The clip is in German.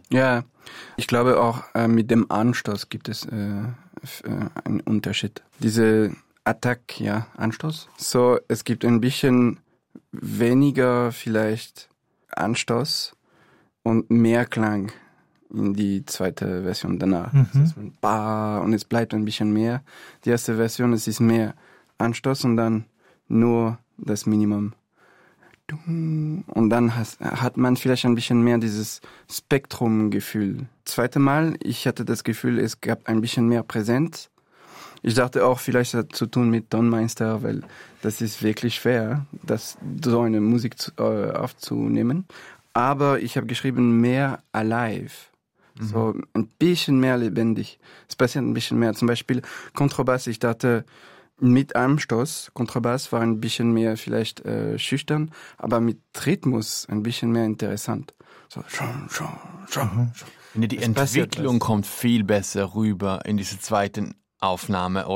Ja, ich glaube auch mit dem Anstoß gibt es einen Unterschied. Diese Attack, ja, Anstoß. So, es gibt ein bisschen weniger vielleicht Anstoß und mehr Klang in die zweite Version danach. Es ist ein Ba und es bleibt ein bisschen mehr. Die erste Version, es ist mehr Anstoß und dann nur das Minimum. Und dann hat man vielleicht ein bisschen mehr dieses Spektrumgefühl. Zweite Mal, ich hatte das Gefühl, es gab ein bisschen mehr Präsenz. Ich dachte auch, vielleicht hat zu tun mit Tonmeister, weil das ist wirklich schwer, so eine Musik aufzunehmen. Aber ich habe geschrieben mehr alive. So ein bisschen mehr lebendig. Es passiert ein bisschen mehr. Zum Beispiel Kontrabass, ich dachte, mit Anstoß, Kontrabass war ein bisschen mehr vielleicht schüchtern, aber mit Rhythmus ein bisschen mehr interessant. So, Die Entwicklung kommt viel besser rüber in diese zweiten Aufnahme